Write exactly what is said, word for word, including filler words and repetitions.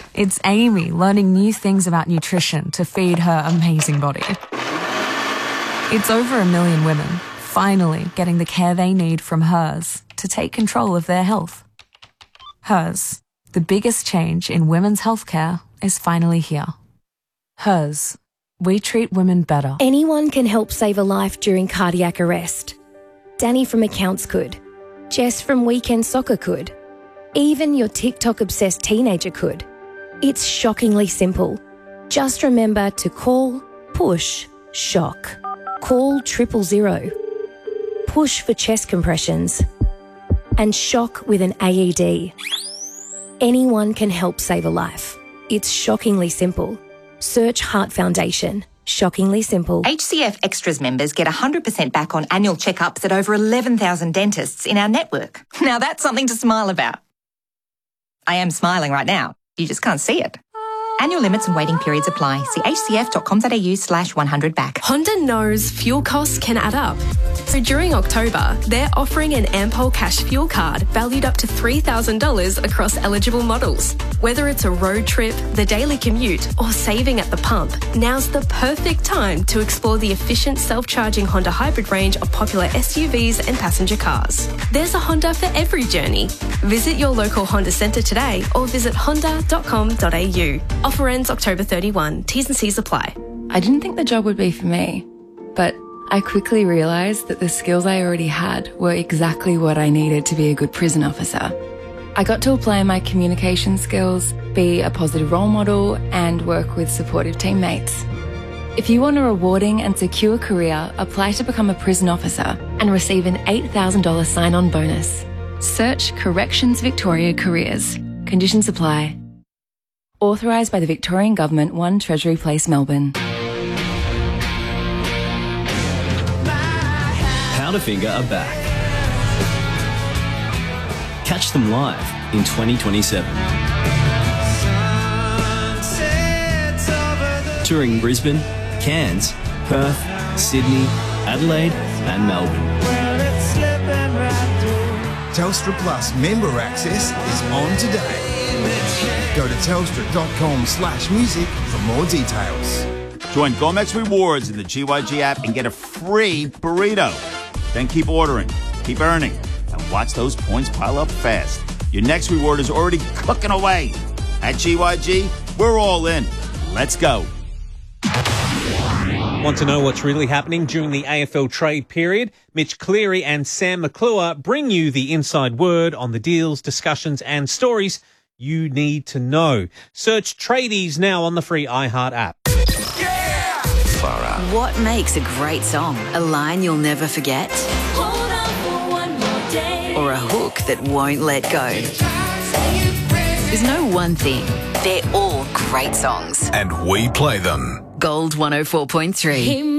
It's Amy learning new things about nutrition to feed her amazing body. It's over a million women finally getting the care they need from Hers to take control of their health. Hers, the biggest change in women's healthcare, is finally here. Hers, we treat women better. Anyone can help save a life during cardiac arrest. Danny from accounts could. Jess from weekend soccer could. Even your TikTok-obsessed teenager could. It's shockingly simple. Just remember to call, push, shock. Call triple zero. Push for chest compressions. And shock with an A E D. Anyone can help save a life. It's shockingly simple. Search Heart Foundation. Shockingly simple. H C F Extras members get one hundred percent back on annual checkups at over eleven thousand dentists in our network. Now that's something to smile about. I am smiling right now. You just can't see it. Annual limits and waiting periods apply. See hcf.com.au slash 100 back. Honda knows fuel costs can add up. So during October, they're offering an Ampol Cash fuel card valued up to three thousand dollars across eligible models. Whether it's a road trip, the daily commute, or saving at the pump, now's the perfect time to explore the efficient self-charging Honda hybrid range of popular S U Vs and passenger cars. There's a Honda for every journey. Visit your local Honda centre today or visit honda dot com dot a u. Offer ends October thirty-first. T's and C's apply. I didn't think the job would be for me, but I quickly realised that the skills I already had were exactly what I needed to be a good prison officer. I got to apply my communication skills, be a positive role model, and work with supportive teammates. If you want a rewarding and secure career, apply to become a prison officer and receive an eight thousand dollars sign-on bonus. Search Corrections Victoria Careers. Conditions apply. Authorised by the Victorian Government, one Treasury Place, Melbourne. Powderfinger are back. Catch them live in twenty twenty-seven. Touring Brisbane, Cairns, Perth, Sydney, Adelaide and Melbourne. Telstra Plus member access is on today. Go to telstra.com slash music for more details. Join Gomex Rewards in the G Y G app and get a free burrito. Then keep ordering, keep earning, and watch those points pile up fast. Your next reward is already cooking away. At G Y G, we're all in. Let's go. Want to know what's really happening during the A F L trade period? Mitch Cleary and Sam McClure bring you the inside word on the deals, discussions and stories you need to know. Search Tradies now on the free iHeart app. Yeah! What makes a great song? A line you'll never forget? Hold on for one more day. Or a hook that won't let go? There's no one thing. They're all great songs. And we play them. Gold one oh four point three.